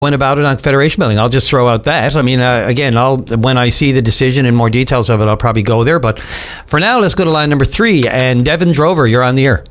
went about it on Federation Building. I'll just throw out that. I mean, again, when I see the decision and more details of it, I'll probably go there. But for now, let's go to line number 3. And Devin Drover, you're on the air.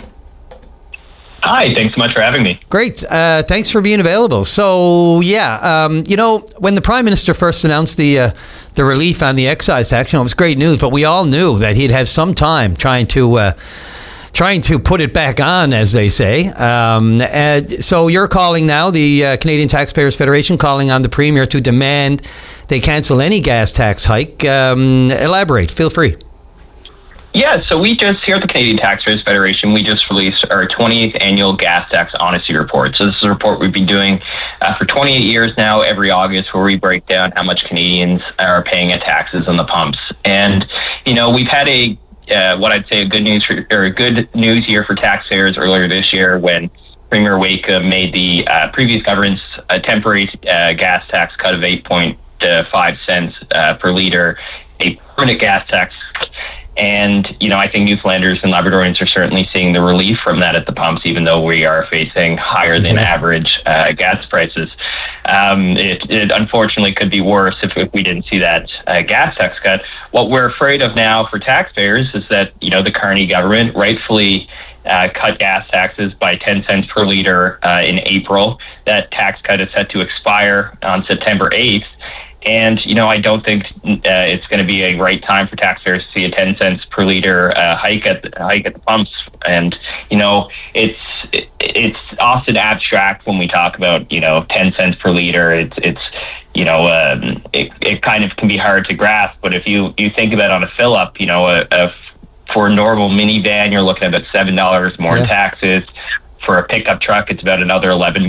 Hi, thanks so much for having me. Great. Thanks for being available. So, when the Prime Minister first announced the relief on the excise tax, it was great news, but we all knew that he'd have some time trying to put it back on, as they say. So you're calling now, the Canadian Taxpayers Federation, calling on the Premier to demand they cancel any gas tax hike. Elaborate. Feel free. Yeah, so we just, here at the Canadian Taxpayers Federation, we just released our 20th annual gas tax honesty report. So this is a report we've been doing for 28 years now, every August, where we break down how much Canadians are paying at taxes on the pumps. And, we've had what I'd say a good news year for taxpayers earlier this year when Premier Wakeham made the previous government's temporary gas tax cut of 8.5 cents per litre a permanent gas tax. And, I think Newfoundlanders and Labradorians are certainly seeing the relief from that at the pumps, even though we are facing higher than average gas prices. It unfortunately could be worse if we didn't see that gas tax cut. What we're afraid of now for taxpayers is that, the Carney government rightfully cut gas taxes by 10 cents per litre in April. That tax cut is set to expire on September 8th. And, I don't think it's going to be a right time for taxpayers to see a 10 cents per litre hike at the pumps. And, it's often abstract when we talk about, 10 cents per litre. It kind of can be hard to grasp. But if you think about on a fill up, for a normal minivan, you're looking at about $7 more in taxes. For a pickup truck, it's about another $11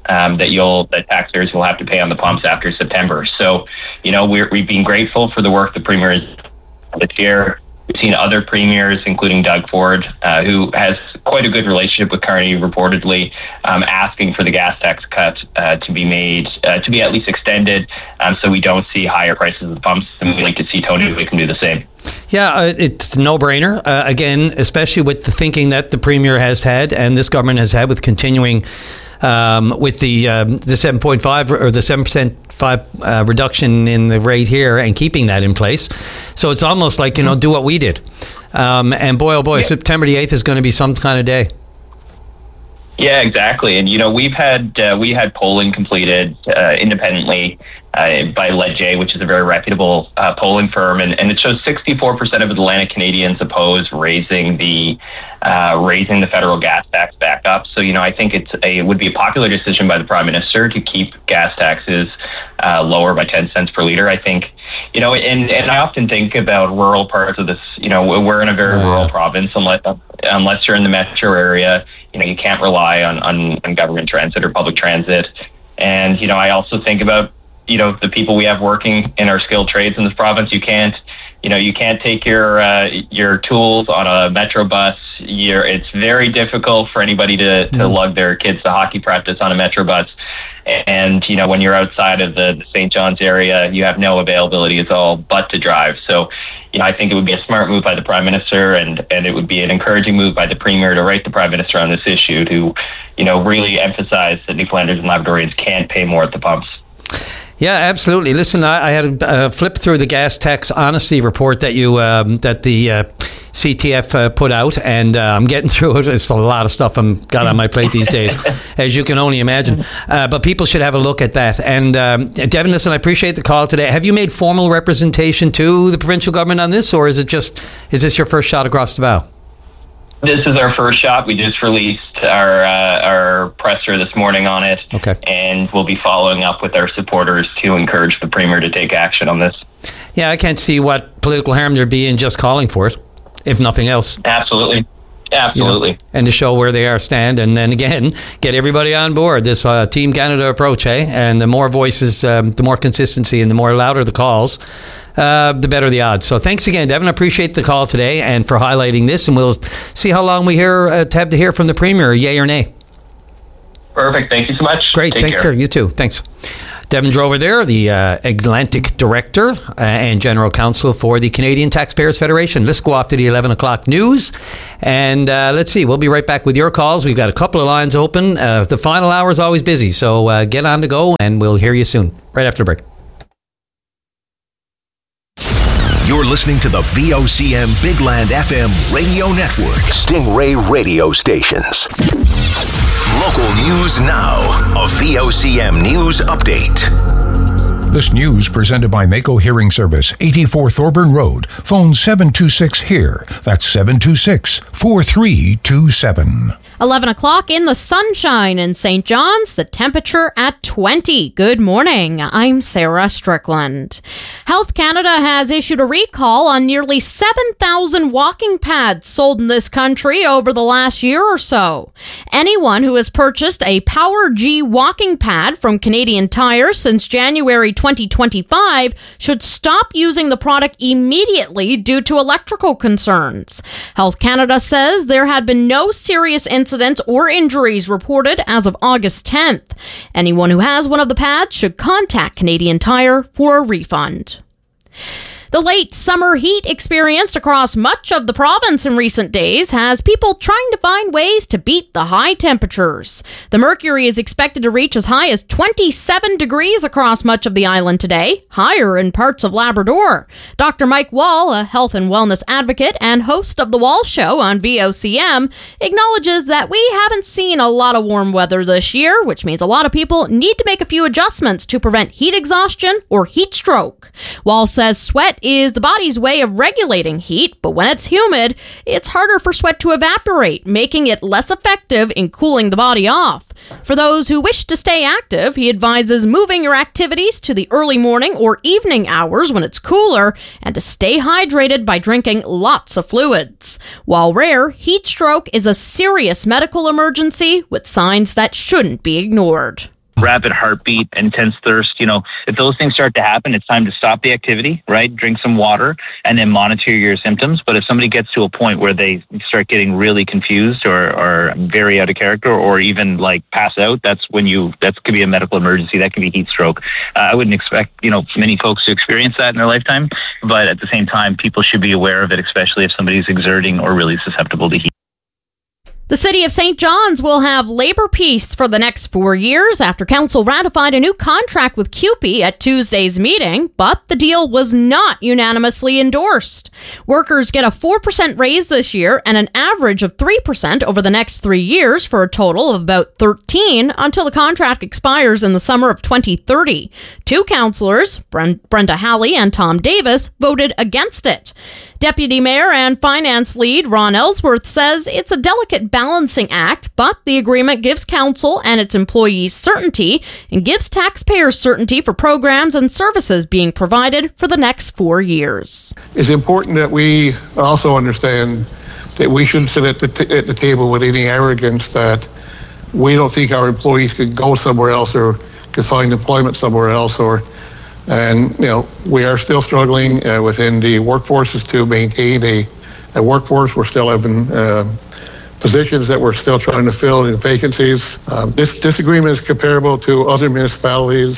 that taxpayers will have to pay on the pumps after September. So, we've been grateful for the work the Premier has this year. We've seen other premiers, including Doug Ford, who has quite a good relationship with Carney, reportedly asking for the gas tax cut to be at least extended, so we don't see higher prices at the pumps. And we'd like to see Tony Wakeham do the same. Yeah, it's a no-brainer. Again, especially with the thinking that the Premier has had and this government has had with continuing with the 7.5 or the 7% reduction in the rate here and keeping that in place. So it's almost like, do what we did. And boy, oh boy, September the 8th is going to be some kind of day. Yeah, exactly. And, we had polling completed independently by Leger, which is a very reputable polling firm. And it shows 64% of Atlantic Canadians oppose raising the federal gas tax back up. So, I think it would be a popular decision by the Prime Minister to keep gas taxes lower by 10 cents per litre. I think, and I often think about rural parts of this, we're in a very rural province, unless you're in the metro area. You can't rely on government transit or public transit. And, I also think about, the people we have working in our skilled trades in this province. You can't take your tools on a metro bus. It's very difficult for anybody to lug their kids to hockey practice on a metro bus. And, when you're outside of the St. John's area, you have no availability at all but to drive. So, I think it would be a smart move by the Prime Minister, and it would be an encouraging move by the Premier to write the Prime Minister on this issue to, really emphasize that Newfoundlanders and Labradorians can't pay more at the pumps. Yeah, absolutely. Listen, I had a flip through the gas tax honesty report that the CTF put out, and I'm getting through it. It's a lot of stuff I'm got on my plate these days, as you can only imagine. But people should have a look at that. And Devin, listen, I appreciate the call today. Have you made formal representation to the provincial government on this, or is this your first shot across the bow? This is our first shot. We just released our presser this morning on it. Okay. And we'll be following up with our supporters to encourage the Premier to take action on this. Yeah, I can't see what political harm there'd be in just calling for it, if nothing else. Absolutely. And to show where they stand, and then again, get everybody on board this Team Canada approach, And the more voices, the more consistency, and the more louder the calls, the better the odds. So thanks again, Devin. I appreciate the call today and for highlighting this, and we'll see how long we have to hear from the Premier, yay or nay. Perfect. Thank you so much. Great. Take care. You too. Thanks. Devin Drover there, the Atlantic Director and General Counsel for the Canadian Taxpayers Federation. Let's go off to the 11 o'clock news. And let's see, we'll be right back with your calls. We've got a couple of lines open. The final hour is always busy, so get on the go, and we'll hear you soon, right after the break. You're listening to the VOCM Big Land FM radio network. Stingray radio stations. Local news now. A VOCM news update. This news presented by Mako Hearing Service, 84 Thorburn Road. Phone 726-HEAR. That's 726-4327. 11 o'clock in the sunshine in St. John's, the temperature at 20. Good morning. I'm Sarah Strickland. Health Canada has issued a recall on nearly 7,000 walking pads sold in this country over the last year or so. Anyone who has purchased a Power G walking pad from Canadian Tire since January 2025 should stop using the product immediately due to electrical concerns. Health Canada says there had been no serious incidents or injuries reported as of August 10th. Anyone who has one of the pads should contact Canadian Tire for a refund. The late summer heat experienced across much of the province in recent days has people trying to find ways to beat the high temperatures. The mercury is expected to reach as high as 27 degrees across much of the island today, higher in parts of Labrador. Dr. Mike Wall, a health and wellness advocate and host of The Wall Show on VOCM, acknowledges that we haven't seen a lot of warm weather this year, which means a lot of people need to make a few adjustments to prevent heat exhaustion or heat stroke. Wall says sweat is the body's way of regulating heat, but when it's humid, it's harder for sweat to evaporate, making it less effective in cooling the body off. For those who wish to stay active, he advises moving your activities to the early morning or evening hours when it's cooler, and to stay hydrated by drinking lots of fluids. While rare, heat stroke is a serious medical emergency with signs that shouldn't be ignored. Rapid heartbeat, intense thirst, if those things start to happen, it's time to stop the activity, right? Drink some water and then monitor your symptoms. But if somebody gets to a point where they start getting really confused or very out of character or even like pass out, that could be a medical emergency. That could be heat stroke. I wouldn't expect, many folks to experience that in their lifetime. But at the same time, people should be aware of it, especially if somebody's exerting or really susceptible to heat. The City of St. John's will have labor peace for the next 4 years after Council ratified a new contract with CUPE at Tuesday's meeting, but the deal was not unanimously endorsed. Workers get a 4% raise this year and an average of 3% over the next 3 years for a total of about 13% until the contract expires in the summer of 2030. Two councillors, Brenda Halley and Tom Davis, voted against it. Deputy Mayor and Finance Lead Ron Ellsworth says it's a delicate balancing act, but the agreement gives council and its employees certainty and gives taxpayers certainty for programs and services being provided for the next 4 years. It's important that we also understand that we shouldn't sit at the table with any arrogance that we don't think our employees could go somewhere else or could find employment somewhere else And we are still struggling within the workforces to maintain a workforce. We're still having positions that we're still trying to fill in vacancies. This agreement is comparable to other municipalities,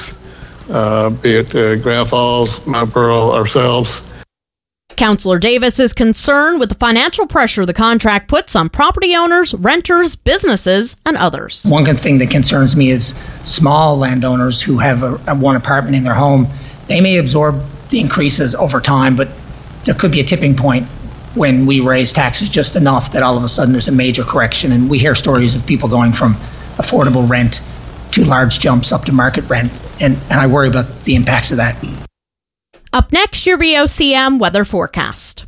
be it Grand Falls, Mount Pearl, ourselves. Councillor Davis is concerned with the financial pressure the contract puts on property owners, renters, businesses, and others. One good thing that concerns me is small landowners who have one apartment in their home. They may absorb the increases over time, but there could be a tipping point when we raise taxes just enough that all of a sudden there's a major correction. And we hear stories of people going from affordable rent to large jumps up to market rent. And I worry about the impacts of that. Up next, your VOCM weather forecast.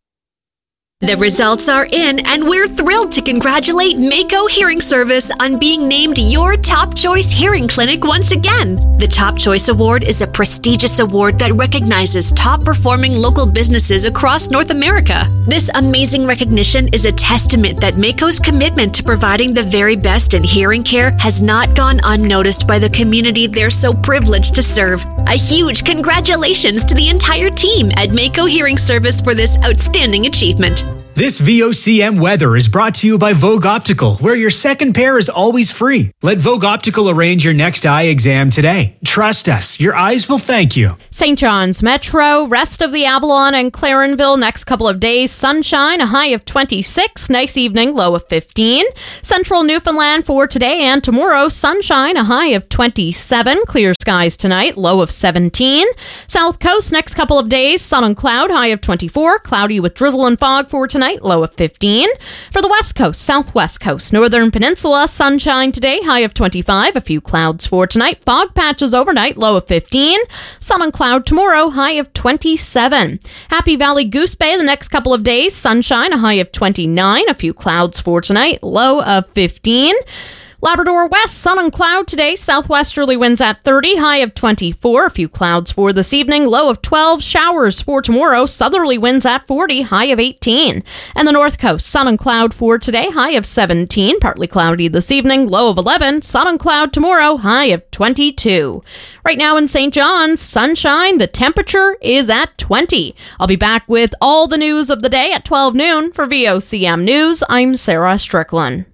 The results are in, and we're thrilled to congratulate Mako Hearing Service on being named your Top Choice Hearing Clinic once again. The Top Choice Award is a prestigious award that recognizes top-performing local businesses across North America. This amazing recognition is a testament that Mako's commitment to providing the very best in hearing care has not gone unnoticed by the community they're so privileged to serve. A huge congratulations to the entire team at Mako Hearing Service for this outstanding achievement. This VOCM weather is brought to you by Vogue Optical, where your second pair is always free. Let Vogue Optical arrange your next eye exam today. Trust us, your eyes will thank you. St. John's Metro, rest of the Avalon and Clarenville, next couple of days, sunshine, a high of 26, nice evening, low of 15. Central Newfoundland for today and tomorrow, sunshine, a high of 27, clear skies tonight, low of 17. South Coast, next couple of days, sun and cloud, high of 24, cloudy with drizzle and fog for tonight, low of 15. For the West Coast, Southwest Coast, Northern Peninsula, sunshine today, high of 25, a few clouds for tonight, fog patches overnight, low of 15. Sun and cloud tomorrow, high of 27. Happy Valley Goose Bay the next couple of days, sunshine, a high of 29, a few clouds for tonight, low of 15. Labrador West, sun and cloud today, southwesterly winds at 30, high of 24, a few clouds for this evening, low of 12, showers for tomorrow, southerly winds at 40, high of 18. And the North Coast, sun and cloud for today, high of 17, partly cloudy this evening, low of 11, sun and cloud tomorrow, high of 22. Right now in St. John's, sunshine, the temperature is at 20. I'll be back with all the news of the day at 12 noon for VOCM News. I'm Sarah Strickland.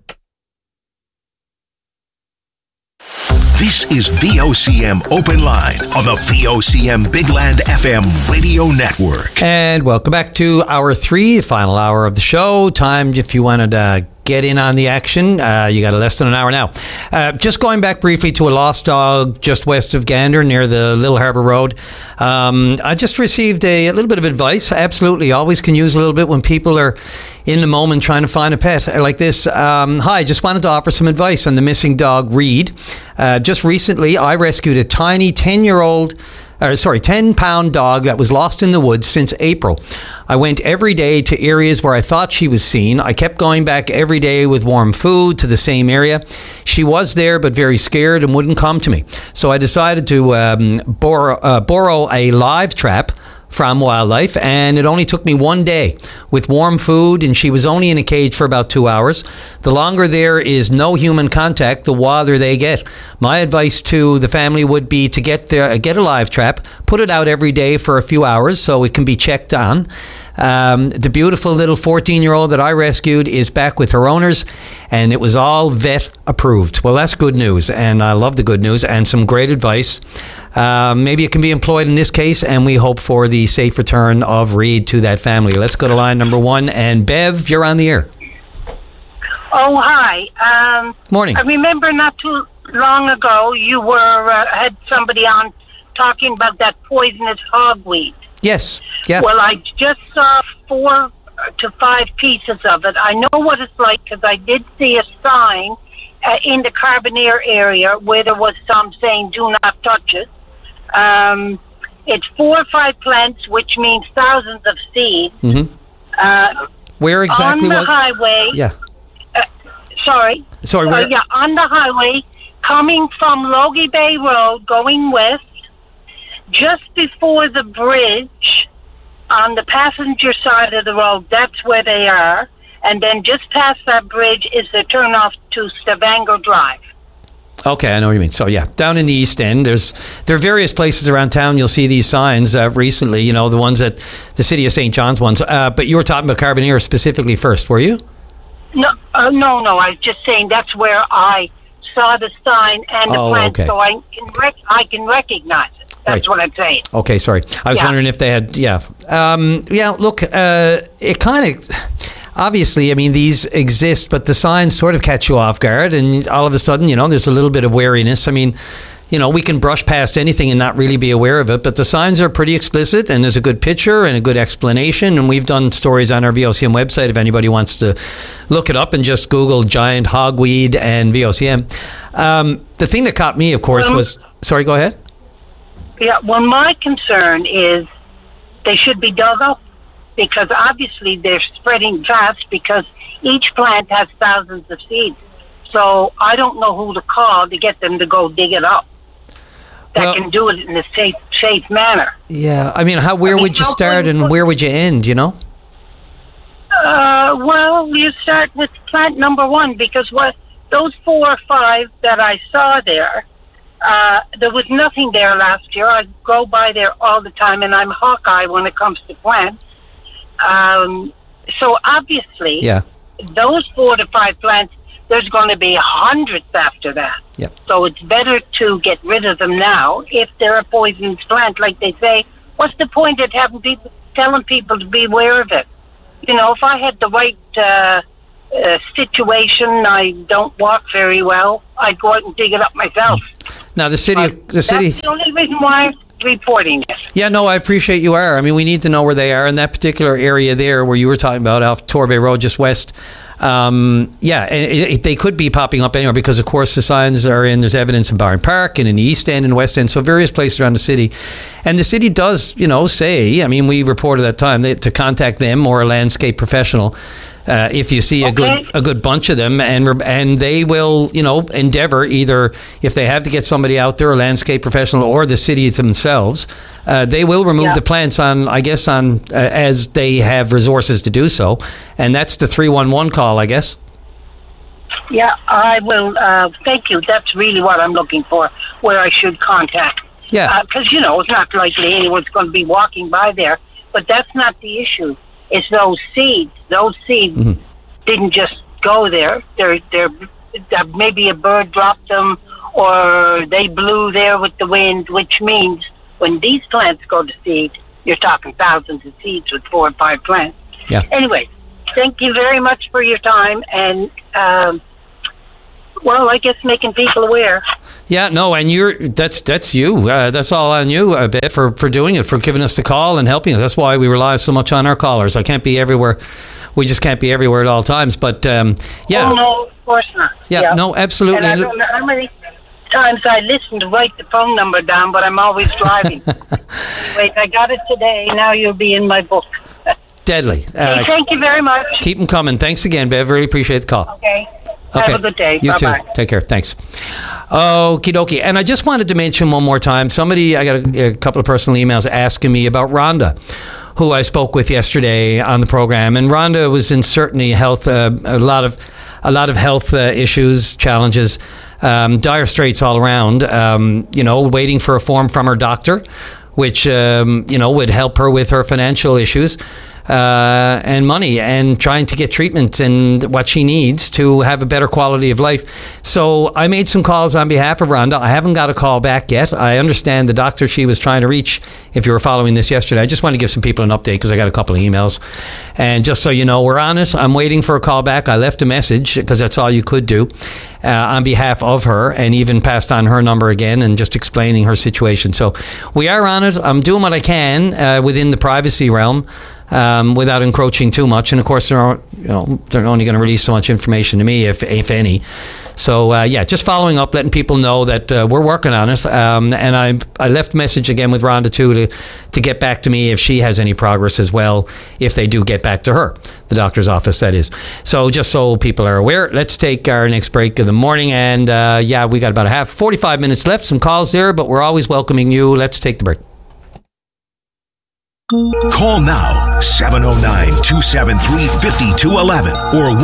This is VOCM Open Line on the VOCM Big Land FM radio network. And welcome back to Hour 3, the final hour of the show. Time if you wanted to get in on the action. You got less than an hour now. Just going back briefly to a lost dog just west of Gander near the Little Harbour Road. I just received a little bit of advice. Absolutely. Always can use a little bit when people are in the moment trying to find a pet like this. Hi, just wanted to offer some advice on the missing dog, Reed. Just recently, I rescued a tiny 10-pound dog that was lost in the woods since April. I went every day to areas where I thought she was seen. I kept going back every day with warm food to the same area. She was there, but very scared and wouldn't come to me. So I decided to borrow a live trap from Wildlife, and it only took me one day with warm food, and she was only in a cage for about 2 hours. The longer there is no human contact, the wilder they get. My advice to the family would be to get a live trap, put it out every day for a few hours so it can be checked on. The beautiful little 14-year-old that I rescued is back with her owners, and it was all vet approved. Well, that's good news, and I love the good news and some great advice. Maybe it can be employed in this case, and we hope for the safe return of Reed to that family. Let's go to line number 1, and Bev, you're on the air. Oh, hi. Morning. I remember not too long ago you had somebody on talking about that poisonous hogweed. Yes. Yeah. Well, I just saw 4 to 5 pieces of it. I know what it's like because I did see a sign in the Carbonear area where there was some saying "Do not touch it." It's 4 or 5 plants, which means thousands of seeds. Mm-hmm. Where exactly? On the highway. Yeah. Sorry. Where? Yeah, on the highway, coming from Logie Bay Road, going west. Just before the bridge, on the passenger side of the road, that's where they are. And then just past that bridge is the turnoff to Stavanger Drive. Okay, I know what you mean. So, yeah, down in the East End, there are various places around town you'll see these signs recently, the ones at the City of St. John's ones. But you were talking about Carbonear specifically first, were you? No. I was just saying that's where I saw the sign and the plant, okay. So I can recognize it. That's right. What I'm saying. Okay, sorry. I was wondering if they had, look, it kind of, obviously, I mean, these exist, but the signs sort of catch you off guard, and all of a sudden, there's a little bit of wariness. I mean, we can brush past anything and not really be aware of it, but the signs are pretty explicit, and there's a good picture and a good explanation, and we've done stories on our VOCM website if anybody wants to look it up and just Google giant hogweed and VOCM. The thing that caught me, of course, was... Sorry, go ahead. Yeah, well, my concern is they should be dug up because obviously they're spreading fast because each plant has thousands of seeds. So I don't know who to call to get them to go dig it up. That can do it in a safe manner. Yeah, I mean, where would you start and where would you end, Well, you start with plant number 1 because those 4 or 5 that I saw there, there was nothing there last year. I go by there all the time, and I'm Hawkeye when it comes to plants. So obviously, Yeah. those 4 to 5 plants, there's going to be hundreds after that. Yep. So it's better to get rid of them now. If they're a poisonous plant, like they say, what's the point of telling people to be aware of it? You know, if I had the right situation, I don't walk very well, I'd go out and dig it up myself. Now, the city... That's the only reason why I'm reporting it. Yeah, no, I appreciate you are. I mean, we need to know where they are. In that particular area there where you were talking about, off Torbay Road, just west... and they could be popping up anywhere because, of course, the signs are in. There's evidence in Byron Park and in the East End and West End, so various places around the city. And the city does, say, I mean, we reported at that time to contact them or a landscape professional if you see a good bunch of them, and they will, endeavor either if they have to get somebody out there, a landscape professional, or the city themselves. They will remove the plants as they have resources to do so, and that's the 311 call, I guess. Yeah, I will. Thank you. That's really what I'm looking for, where I should contact. Yeah. Because, it's not likely anyone's going to be walking by there, but that's not the issue. It's those seeds. Those seeds didn't just go there. They're maybe a bird dropped them, or they blew there with the wind, which means when these plants go to seed, you're talking thousands of seeds with 4 or 5 plants. Yeah. Anyway, thank you very much for your time, and I guess making people aware. Yeah, no, and that's you. That's all on you, Bev, for doing it, for giving us the call and helping us. That's why we rely so much on our callers. I can't be everywhere. We just can't be everywhere at all times. But yeah. Oh, no, of course not. Yeah, no, absolutely. And I don't know how many times I listen to write the phone number down, but I'm always driving. Wait, I got it today. Now you'll be in my book. Deadly. Thank you very much. Keep them coming. Thanks again, Bev. Really appreciate the call. Okay. Have a good day. You Bye-bye. too. Take care. Thanks. Okie dokie. And I just wanted to mention one more time, I got a couple of personal emails asking me about Rhonda, who I spoke with yesterday on the program. And Rhonda was in certainly health, a lot of health issues, challenges, dire straits all around, waiting for a form from her doctor, which, would help her with her financial issues. And money, and trying to get treatment and what she needs to have a better quality of life. So I made some calls on behalf of Rhonda. I haven't got a call back yet. I understand the doctor she was trying to reach, if you were following this yesterday. I just want to give some people an update because I got a couple of emails. And just so you know, we're on it. I'm waiting for a call back. I left a message because that's all you could do on behalf of her, and even passed on her number again and just explaining her situation. So we are on it. I'm doing what I can within the privacy realm. Without encroaching too much, and of course they're only going to release so much information to me, if any. So just following up, letting people know that we're working on it. And I left a message again with Rhonda too to get back to me if she has any progress as well, if they do get back to her, the doctor's office, that is. So just so people are aware, let's take our next break of the morning, and we got about 45 minutes left. Some calls there, but we're always welcoming you. Let's take the break. Call now, 709-273-5211 or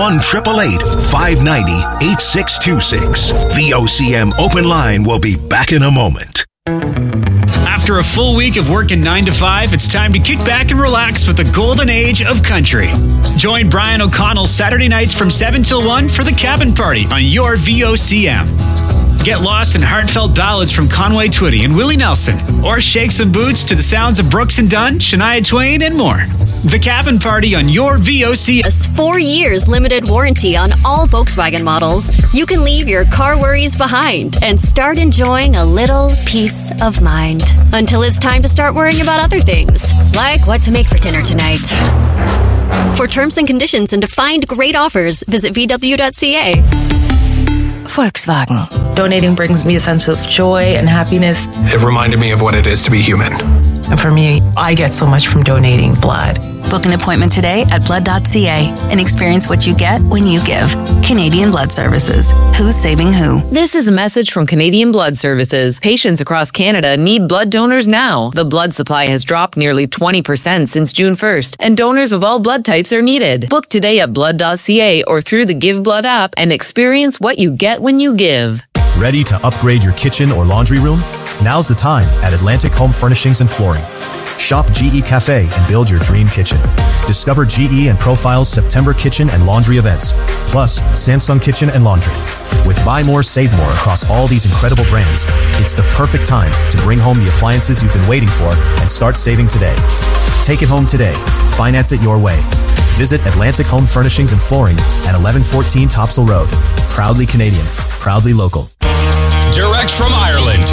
1-888-590-8626. VOCM Open Line will be back in a moment. After a full week of working 9 to 5, it's time to kick back and relax with the golden age of country. Join Brian O'Connell Saturday nights from 7 till 1 for the Cabin Party on your VOCM. Get lost in heartfelt ballads from Conway Twitty and Willie Nelson, or shake some boots to the sounds of Brooks and Dunn, Shania Twain, and more. The Cabin Party on your VOC. 4 years limited warranty on all Volkswagen models. You can leave your car worries behind and start enjoying a little peace of mind until it's time to start worrying about other things, like what to make for dinner tonight. For terms and conditions and to find great offers, visit VW.ca. Volkswagen. Donating brings me a sense of joy and happiness. It reminded me of what it is to be human. And for me, I get so much from donating blood. Book an appointment today at blood.ca and experience what you get when you give. Canadian Blood Services. Who's saving who? This is a message from Canadian Blood Services. Patients across Canada need blood donors now. The blood supply has dropped nearly 20% since June 1st, and donors of all blood types are needed. Book today at blood.ca or through the Give Blood app and experience what you get when you give. Ready to upgrade your kitchen or laundry room? Now's the time at Atlantic Home Furnishings and Flooring. Shop GE Cafe and build your dream kitchen. Discover GE and Profile's September kitchen and laundry events, plus Samsung Kitchen and Laundry. With buy more, save more across all these incredible brands, it's the perfect time to bring home the appliances you've been waiting for and start saving today. Take it home today. Finance it your way. Visit Atlantic Home Furnishings and Flooring at 1114 Topsail Road. Proudly Canadian, proudly local. Direct from Ireland.